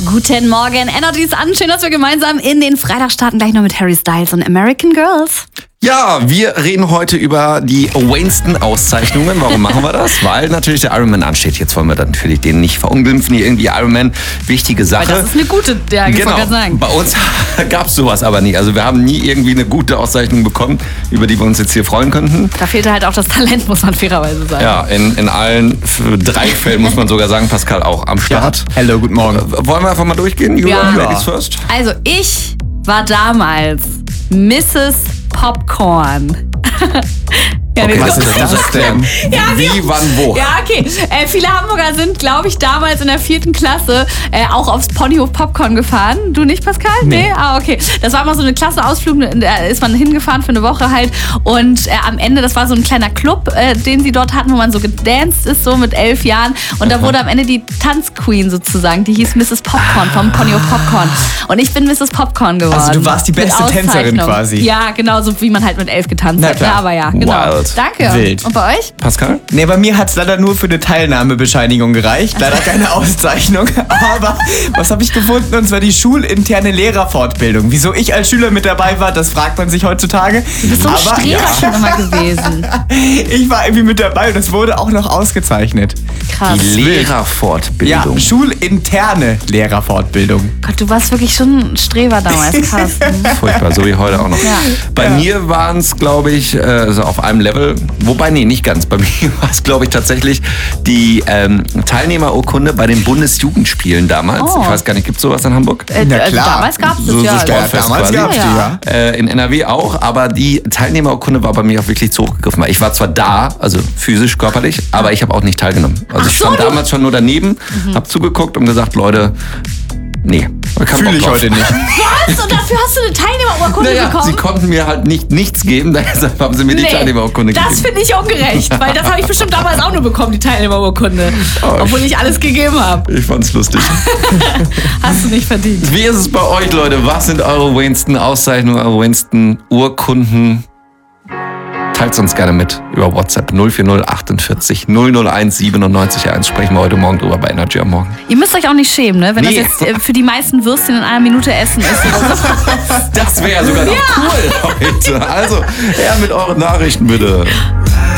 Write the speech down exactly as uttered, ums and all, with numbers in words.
Guten Morgen, Energy ist an. Schön, dass wir gemeinsam in den Freitag starten. Gleich noch mit Harry Styles und American Girls. Ja, wir reden heute über die Winston-Auszeichnungen. Warum machen wir das? Weil natürlich der Ironman ansteht. Jetzt wollen wir dann natürlich den nicht verunglimpfen. Hier irgendwie Ironman, wichtige Sache. Weil das ist eine gute, ja, ich genau. wollte gerade sagen. Bei uns gab es sowas aber nie. Also wir haben nie irgendwie eine gute Auszeichnung bekommen, über die wir uns jetzt hier freuen könnten. Da fehlte halt auch das Talent, muss man fairerweise sagen. Ja, in, in allen drei Fällen muss man sogar sagen, Pascal auch am Start. Ja. Hello, guten Morgen. Äh, wollen wir einfach mal durchgehen? Julia, Ja. Ladies first. Also ich war damals Misses Popcorn. Ja, Okay, nee, was so- ist das denn? Ja, Wie, wir- wann, wo? Ja, okay. Äh, viele Hamburger sind, glaube ich, damals in der vierten Klasse äh, auch aufs Ponyhof Popcorn gefahren. Du nicht, Pascal? Nee. Ah, okay. Das war mal so eine Klasseausflug, da ist man hingefahren für eine Woche halt. Und äh, am Ende, das war so ein kleiner Club, äh, den sie dort hatten, wo man so gedanced ist, so mit elf Jahren. Und da wurde am Ende die Tanzqueen sozusagen, die hieß Misses Popcorn vom Ponyhof Popcorn. Und ich bin Misses Popcorn geworden. Also du warst die Mit beste Tänzerin Auszeichnung. quasi. Ja, genau, so wie man halt mit elf getanzt Na hat. klar. Ja, aber ja, genau. Wild. Danke. Wild. Und bei euch? Pascal? Nee, bei mir hat es leider nur für eine Teilnahmebescheinigung gereicht. Leider keine Auszeichnung. Aber was habe ich gefunden? Und zwar die schulinterne Lehrerfortbildung. Wieso ich als Schüler mit dabei war, das fragt man sich heutzutage. Du bist so ein Aber Streber schon immer gewesen. ich war irgendwie mit dabei und es wurde auch noch ausgezeichnet. Krass. Die Lehrerfortbildung. Ja, schulinterne Lehrerfortbildung. Gott, du warst wirklich schon ein Streber damals, Carsten. Furchtbar, so wie heute auch noch. Ja. Bei mir waren es, glaube ich, äh, so auf einem Level, wobei, nee, nicht ganz. Bei mir war es, glaube ich, tatsächlich die ähm, Teilnehmerurkunde bei den Bundesjugendspielen damals. Oh. Ich weiß gar nicht, gibt es sowas in Hamburg? Äh, Na also klar. damals gab es So- es so ja. Sport- Ja, Fest damals quasi. gab es die, Ja. ja. Äh, in N R W auch, aber die Teilnehmerurkunde war bei mir auch wirklich zu hoch gegriffen. Weil ich war zwar da, also physisch, körperlich, aber ich habe auch nicht teilgenommen. Also Ach ich so, stand du- damals schon nur daneben, habe zugeguckt und gesagt, Leute, nee. Fühle ich heute nicht. Was? Und dafür hast du eine Teilnehmerurkunde Naja, bekommen? sie konnten mir halt nicht nichts geben, deshalb haben sie mir die Nee, Teilnehmerurkunde das gegeben. finde ich ungerecht, weil das habe ich bestimmt damals auch nur bekommen, die Teilnehmerurkunde. Oh, Obwohl ich alles gegeben habe. Ich fand's lustig. Hast du nicht verdient. Wie ist es bei euch, Leute? Was sind eure Winston-Auszeichnungen, eure Winston-Urkunden? Teilt uns gerne mit über WhatsApp null vier null achtundvierzig null null eins siebenundneunzig eins. Sprechen wir heute Morgen drüber bei Energy am Morgen. Ihr müsst euch auch nicht schämen, ne? Wenn Nee. das jetzt äh, für die meisten Würstchen in einer Minute essen ist. Oder so. Das wäre ja sogar noch cool heute. Also, her mit euren Nachrichten bitte.